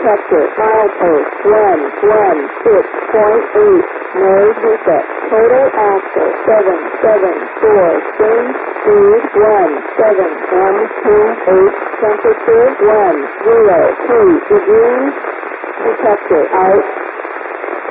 detector, milepost 116.8, noise effect, total axle 774, change speed 17128, temperature 102 degrees, detector out.